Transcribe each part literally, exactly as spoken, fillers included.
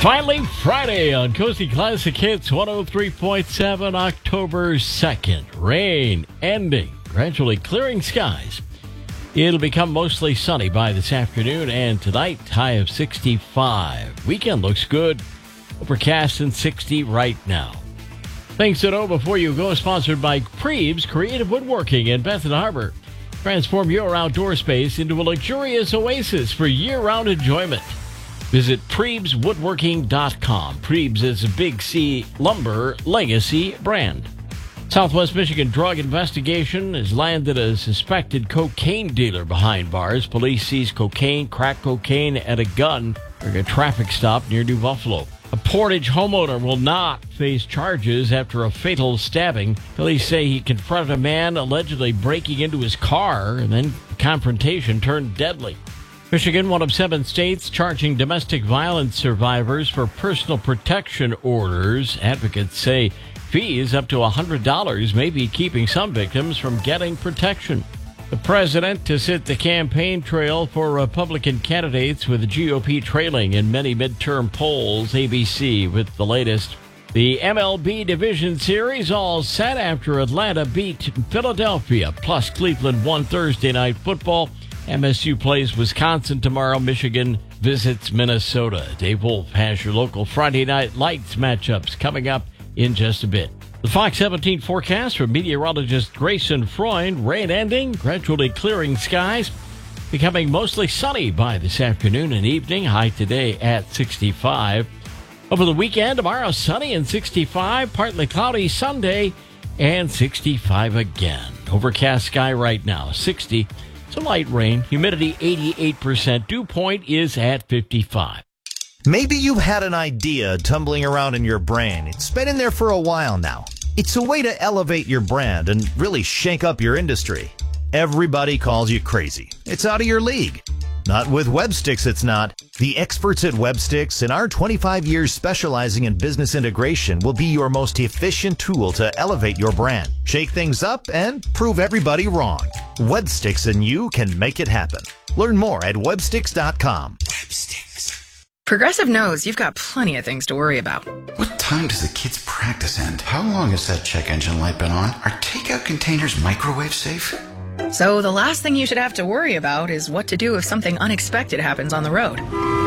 Finally, Friday on Cozy Classic Hits one oh three point seven, October second. Rain ending, gradually clearing skies. It'll become mostly sunny by this afternoon and tonight, high of sixty-five. Weekend looks good, overcast and sixty right now. Things to know before you go, sponsored by Prebes Creative Woodworking in Benton Harbor. Transform your outdoor space into a luxurious oasis for year-round enjoyment. Visit Prebes Woodworking dot com. Prebes is a Big C lumber legacy brand. Southwest Michigan drug investigation has landed a suspected cocaine dealer behind bars. Police seize cocaine, crack cocaine, and a gun during a traffic stop near New Buffalo. A Portage homeowner will not face charges after a fatal stabbing. Police say he confronted a man allegedly breaking into his car, and then the confrontation turned deadly. Michigan, one of seven states charging domestic violence survivors for personal protection orders. Advocates say fees up to one hundred dollars may be keeping some victims from getting protection. The president to sit the campaign trail for Republican candidates, with the G O P trailing in many midterm polls. A B C with the latest. The M L B Division Series all set after Atlanta beat Philadelphia, plus Cleveland won Thursday Night Football. M S U plays Wisconsin tomorrow. Michigan visits Minnesota. Dave Wolf has your local Friday Night Lights matchups coming up in just a bit. The Fox seventeen forecast from meteorologist Grayson Freund. Rain ending, gradually clearing skies, becoming mostly sunny by this afternoon and evening. High today at sixty-five. Over the weekend, tomorrow sunny and sixty-five. Partly cloudy Sunday and sixty-five again. Overcast sky right now, sixty. Some light rain, humidity eighty-eight percent. Dew point is at fifty-five. Maybe you've had an idea tumbling around in your brain. It's been in there for a while now. It's a way to elevate your brand and really shake up your industry. Everybody calls you crazy. It's out of your league. Not with WebSticks, it's not. The experts at WebSticks and our twenty-five years specializing in business integration will be your most efficient tool to elevate your brand, shake things up, and prove everybody wrong. WebSticks and you can make it happen. Learn more at websticks dot com. WebSticks. Progressive knows you've got plenty of things to worry about. What time does the kids' practice end? How long has that check engine light been on? Are takeout containers microwave safe? So the last thing you should have to worry about is what to do if something unexpected happens on the road.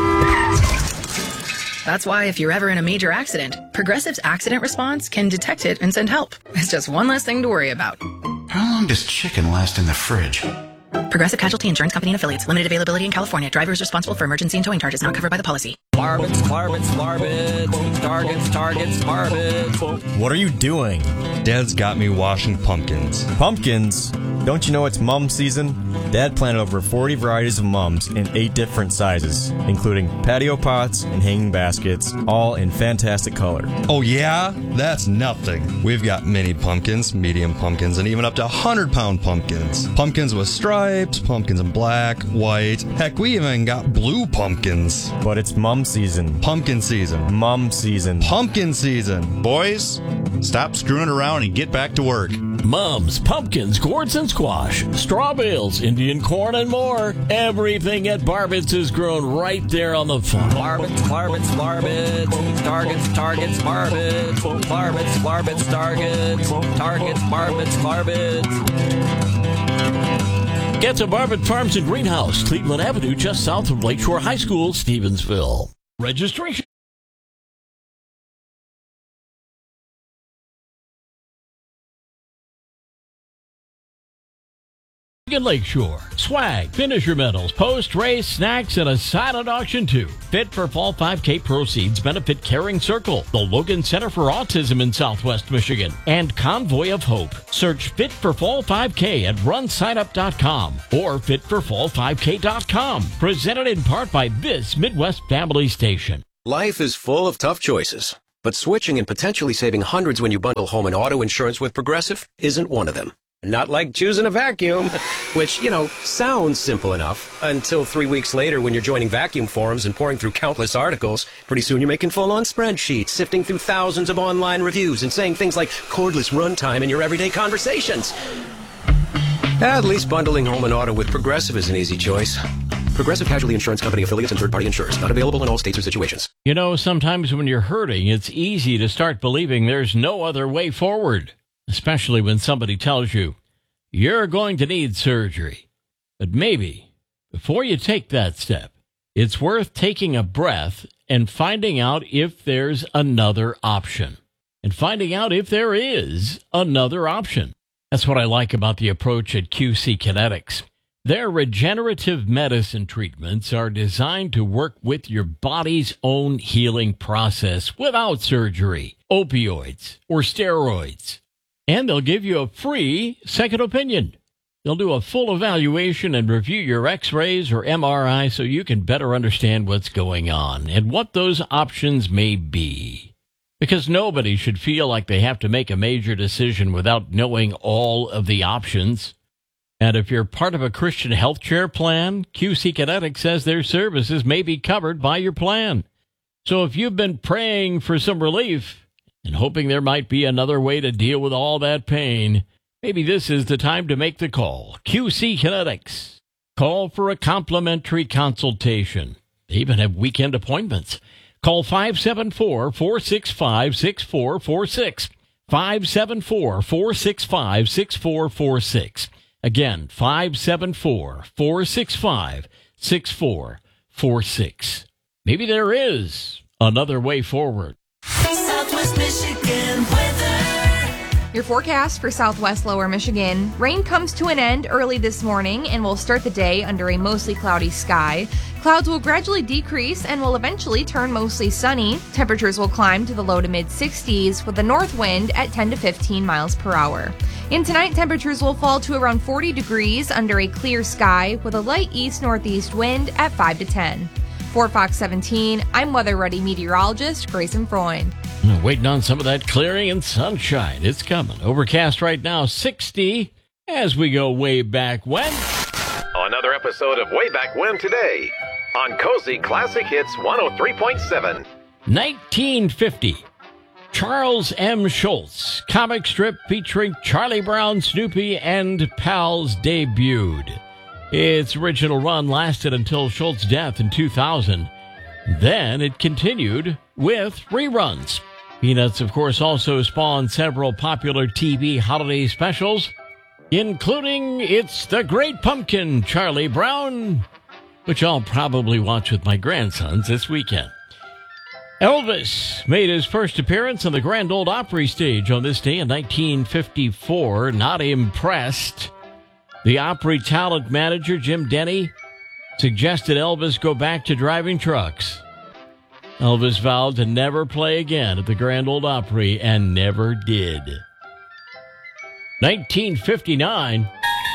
That's why if you're ever in a major accident, Progressive's accident response can detect it and send help. It's just one less thing to worry about. How long does chicken last in the fridge? Progressive Casualty Insurance Company and Affiliates. Limited availability in California. Driver is responsible for emergency and towing charges not covered by the policy. Barbets, barbets, barbets. Targets, targets, barbets. What are you doing? Dad's got me washing pumpkins. Pumpkins? Don't you know it's mum season? Dad planted over forty varieties of mums in eight different sizes, including patio pots and hanging baskets, all in fantastic color. Oh yeah? That's nothing. We've got mini pumpkins, medium pumpkins, and even up to one hundred pound pumpkins. Pumpkins with stripes, pumpkins in black, white. Heck, we even got blue pumpkins. But it's mum season. Pumpkin season. Mum season. Pumpkin season. Boys, stop screwing around and get back to work. Mums, pumpkins, gourds and squash, straw bales, Indian corn, and more. Everything at Barbets is grown right there on the farm. Barbets, barbets, barbets. Targets, targets, barbets. Barbets, barbets, targets. Targets, barbets, barbets. Get to Barbet Farms and Greenhouse, Cleveland Avenue, just south of Lakeshore High School, Stevensville. Registration. Lakeshore. Swag, finisher medals, post-race snacks, and a silent auction too. Fit for Fall five K proceeds benefit Caring Circle, the Logan Center for Autism in Southwest Michigan, and Convoy of Hope. Search Fit for Fall five K at run sign up dot com or fit for fall five k dot com. Presented in part by this Midwest Family Station. Life is full of tough choices, but switching and potentially saving hundreds when you bundle home and auto insurance with Progressive isn't one of them. Not like choosing a vacuum, which, you know, sounds simple enough until three weeks later when you're joining vacuum forums and pouring through countless articles. Pretty soon you're making full-on spreadsheets, sifting through thousands of online reviews and saying things like cordless runtime in your everyday conversations. At least bundling home and auto with Progressive is an easy choice. Progressive Casualty Insurance Company affiliates and third-party insurers. Not available in all states or situations. You know, sometimes when you're hurting, it's easy to start believing there's no other way forward, especially when somebody tells you you're going to need surgery. But maybe before you take that step, it's worth taking a breath and finding out if there's another option. And finding out if there is another option. That's what I like about the approach at Q C Kinetics. Their regenerative medicine treatments are designed to work with your body's own healing process without surgery, opioids, or steroids. And they'll give you a free second opinion. They'll do a full evaluation and review your x-rays or M R I so you can better understand what's going on and what those options may be. Because nobody should feel like they have to make a major decision without knowing all of the options. And if you're part of a Christian health care plan, Q C Kinetics says their services may be covered by your plan. So if you've been praying for some relief and hoping there might be another way to deal with all that pain, maybe this is the time to make the call. Q C Kinetics. Call for a complimentary consultation. They even have weekend appointments. Call five seven four, four six five, six four four six. five seven four, four six five, six four four six. Again, five seven four, four six five, six four four six. Maybe there is another way forward. Southwest Michigan weather. Your forecast for Southwest Lower Michigan. Rain comes to an end early this morning and will start the day under a mostly cloudy sky. Clouds will gradually decrease and will eventually turn mostly sunny. Temperatures will climb to the low to mid sixties with a north wind at ten to fifteen miles per hour. And tonight, temperatures will fall to around forty degrees under a clear sky with a light east-northeast wind at five to ten. For Fox seventeen, I'm Weather Ready meteorologist Grayson Freund. Waiting on some of that clearing and sunshine. It's coming. Overcast right now, sixty, as we go way back when. Another episode of Way Back When today on Cozy Classic Hits one oh three point seven. nineteen fifty. Charles M. Schulz, comic strip featuring Charlie Brown, Snoopy, and pals debuted. Its original run lasted until Schultz's death in two thousand. Then it continued with reruns. Peanuts, of course, also spawned several popular T V holiday specials, including It's the Great Pumpkin, Charlie Brown, which I'll probably watch with my grandsons this weekend. Elvis made his first appearance on the Grand Ole Opry stage on this day in nineteen fifty-four. Not impressed, the Opry talent manager, Jim Denny, suggested Elvis go back to driving trucks. Elvis vowed to never play again at the Grand Ole Opry and never did. nineteen fifty-nine.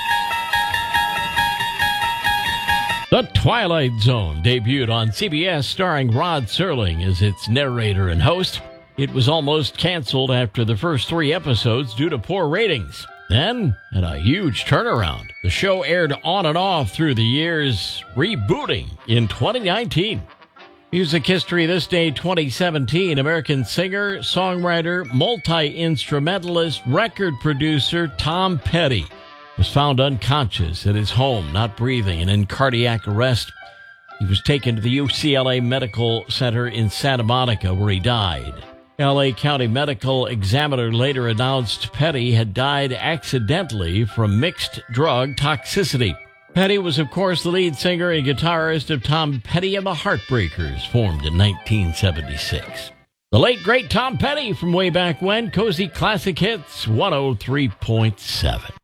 The Twilight Zone debuted on C B S, starring Rod Serling as its narrator and host. It was almost canceled after the first three episodes due to poor ratings. Then, at a huge turnaround, the show aired on and off through the years, rebooting in twenty nineteen. Music history this day, twenty seventeen. American singer, songwriter, multi-instrumentalist, record producer Tom Petty was found unconscious at his home, not breathing and in cardiac arrest. He was taken to the U C L A Medical Center in Santa Monica, where he died. L A County Medical Examiner later announced Petty had died accidentally from mixed drug toxicity. Petty was, of course, the lead singer and guitarist of Tom Petty and the Heartbreakers, formed in nineteen seventy-six. The late, great Tom Petty from way back when, Cozy Classic Hits one oh three point seven.